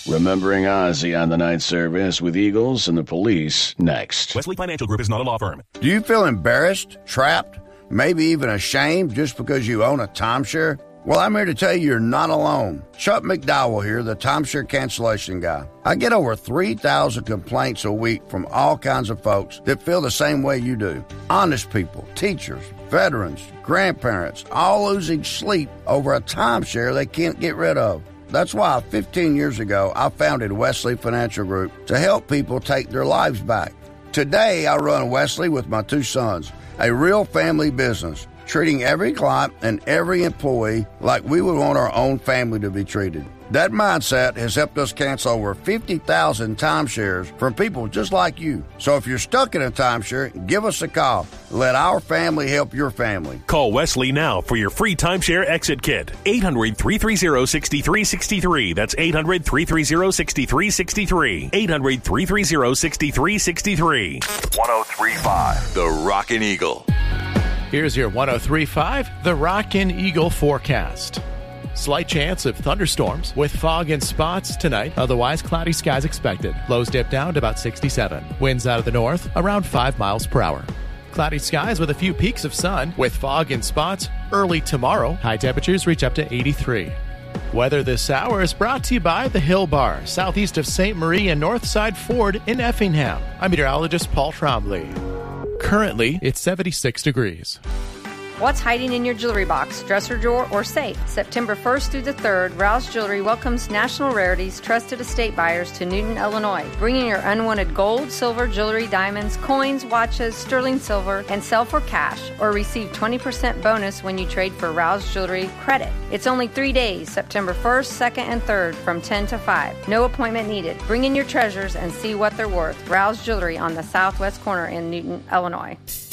Remembering Ozzy on the night service with Eagles and the Police next. Wesley Financial Group is not a law firm. Do you feel embarrassed, trapped, maybe even ashamed just because you own a timeshare? Well, I'm here to tell you you're not alone. Chuck McDowell here, the timeshare cancellation guy. I get over 3,000 complaints a week from all kinds of folks that feel the same way you do. Honest people, teachers, veterans, grandparents, all losing sleep over a timeshare they can't get rid of. That's why 15 years ago, I founded Wesley Financial Group to help people take their lives back. Today, I run Wesley with my 2 sons, a real family business, treating every client and every employee like we would want our own family to be treated. That mindset has helped us cancel over 50,000 timeshares from people just like you. So if you're stuck in a timeshare, give us a call. Let our family help your family. Call Wesley now for your free timeshare exit kit. 800-330-6363. That's 800-330-6363. 800-330-6363. 103.5 The Rockin' Eagle. Here's your 103.5 The Rockin' Eagle forecast. Slight chance of thunderstorms with fog and spots tonight. Otherwise, cloudy skies expected. Lows dip down to about 67. Winds out of the north around 5 miles per hour. Cloudy skies with a few peaks of sun with fog and spots early tomorrow. High temperatures reach up to 83. Weather this hour is brought to you by the Hill Bar, southeast of St. Marie and Northside Ford in Effingham. I'm meteorologist Paul Trombley. Currently, it's 76 degrees. What's hiding in your jewelry box, dresser drawer, or safe? September 1st through the 3rd, Rouse Jewelry welcomes National Rarities trusted estate buyers to Newton, Illinois. Bring in your unwanted gold, silver, jewelry, diamonds, coins, watches, sterling silver, and sell for cash, or receive 20% bonus when you trade for Rouse Jewelry credit. It's only 3 days, September 1st, 2nd, and 3rd from 10 to 5. No appointment needed. Bring in your treasures and see what they're worth. Rouse Jewelry on the southwest corner in Newton, Illinois.